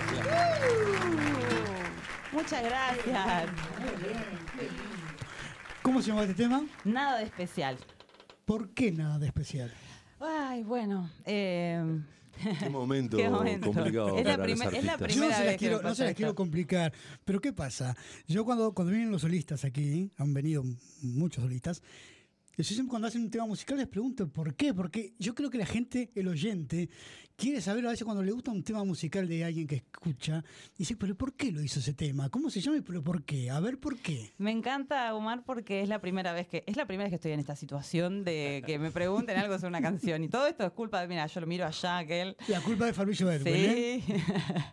gracias. Muchas gracias. ¿Cómo se llama este tema? Nada de especial. ¿Por qué nada de especial? Ay, bueno. Qué momento, Qué momento. complicado Es la para los es la artistas. Yo no primera se las vez que quiero, me no pasa se las esto. quiero complicar, pero ¿qué pasa? Yo cuando vienen los solistas aquí, han venido muchos solistas, yo siempre cuando hacen un tema musical les pregunto ¿por qué? Porque yo creo que la gente, el oyente, quiere saber a veces cuando le gusta un tema musical de alguien que escucha, dice, pero ¿por qué lo hizo ese tema? ¿Cómo se llama? ¿Pero por qué? A ver, ¿por qué? Me encanta, Omar, porque es la primera vez que estoy en esta situación de que me pregunten algo sobre una canción. Y todo esto es culpa de, mira, yo lo miro allá, aquel. La culpa de Fabricio Bergman, ¿eh? Sí.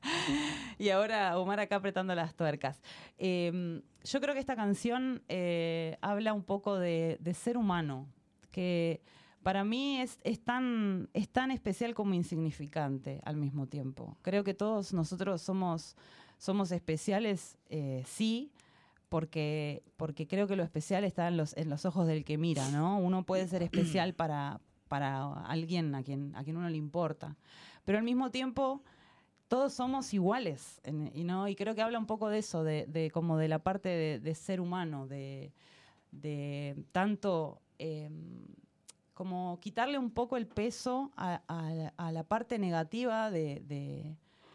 Y ahora Omar acá apretando las tuercas. Yo creo que esta canción habla un poco de ser humano, que para mí es tan especial como insignificante al mismo tiempo. Creo que todos nosotros somos especiales, sí, porque creo que lo especial está en los ojos del que mira, ¿no? Uno puede ser especial para alguien a quien uno le importa, pero al mismo tiempo todos somos iguales, ¿no? Y creo que habla un poco de eso, de como de la parte de ser humano, de tanto como quitarle un poco el peso a la parte negativa de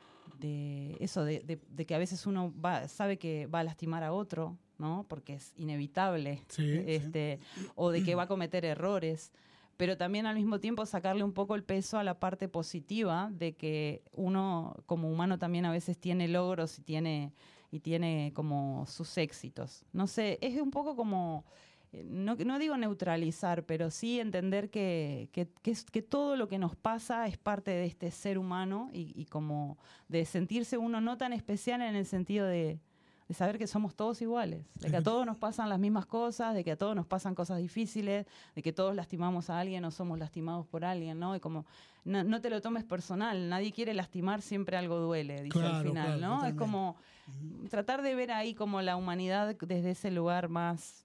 eso, de que a veces uno sabe que va a lastimar a otro, ¿no? Porque es inevitable, Sí, o de que va a cometer errores. Pero también al mismo tiempo sacarle un poco el peso a la parte positiva de que uno como humano también a veces tiene logros y tiene como sus éxitos. No sé, es un poco como, no digo neutralizar, pero sí entender que todo lo que nos pasa es parte de este ser humano y como de sentirse uno no tan especial en el sentido de saber que somos todos iguales, de que a todos nos pasan las mismas cosas, de que a todos nos pasan cosas difíciles, de que todos lastimamos a alguien o somos lastimados por alguien, ¿no? Y como no te lo tomes personal, nadie quiere lastimar, siempre algo duele, dice Claro, al final, claro, ¿no? totalmente. Es como tratar de ver ahí como la humanidad desde ese lugar más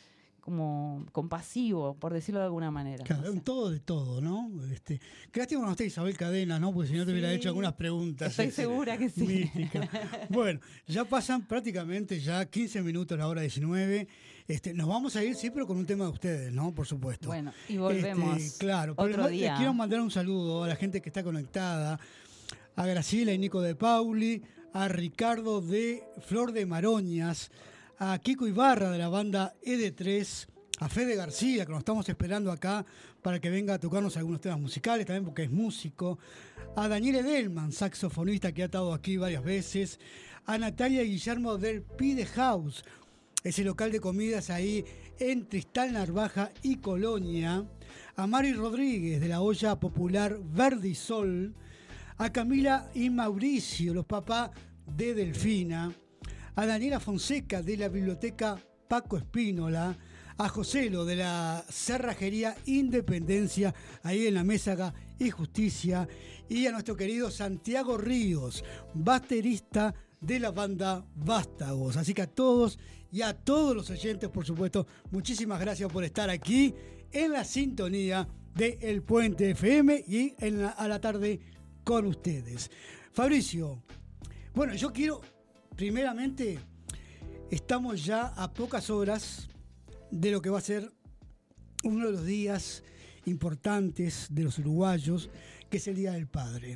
como compasivo, por decirlo de alguna manera. Claro, No sé. un todo de todo, ¿no? Qué lástima que no está Isabel Cadena, ¿no? Porque si no te hubiera Sí, hecho algunas preguntas. estoy segura que sí. Místicas. Bueno, ya pasan prácticamente ya 15 minutos la hora 19. Nos vamos a ir, sí, pero con un tema de ustedes, ¿no? Por supuesto. Bueno, y volvemos claro, pero otro día. les quiero mandar un saludo a la gente que está conectada, a Graciela y Nico de Pauli, a Ricardo de Flor de Maroñas, a Kiko Ibarra de la banda ED3, a Fede García, que nos estamos esperando acá para que venga a tocarnos algunos temas musicales, también porque es músico, a Daniel Edelman, saxofonista que ha estado aquí varias veces, a Natalia y Guillermo del Pide House, ese local de comidas ahí en Tristal Narvaja y Colonia, a Mari Rodríguez de la olla popular Verde y Sol, a Camila y Mauricio, los papás de Delfina, a Daniela Fonseca de la biblioteca Paco Espínola, a Joselo de la Cerrajería Independencia, ahí en la Mésaga y Justicia, y a nuestro querido Santiago Ríos, baterista de la banda Vástagos. Así que a todos y a todos los oyentes, por supuesto, muchísimas gracias por estar aquí en la sintonía de El Puente FM y a la tarde con ustedes. Fabricio, bueno, yo quiero, primeramente, estamos ya a pocas horas de lo que va a ser uno de los días importantes de los uruguayos, que es el Día del Padre.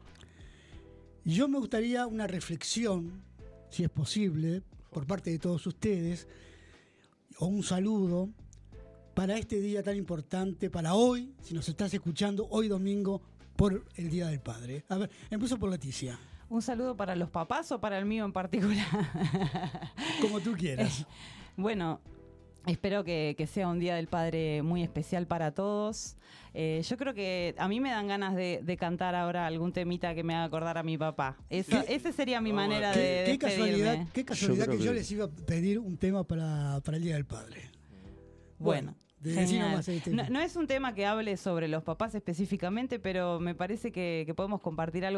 Yo me gustaría una reflexión, si es posible, por parte de todos ustedes, o un saludo para este día tan importante, para hoy, si nos estás escuchando, hoy domingo, por el Día del Padre. A ver, empiezo por Leticia. ¿Un saludo para los papás o para el mío en particular? Como tú quieras. Bueno, espero que sea un Día del Padre muy especial para todos. Yo creo que a mí me dan ganas de cantar ahora algún temita que me haga acordar a mi papá. Esa sería mi manera de despedirme. Qué casualidad que yo que les iba a pedir un tema para el Día del Padre. Bueno. Genial. Nomás no es un tema que hable sobre los papás específicamente, pero me parece que podemos compartir algo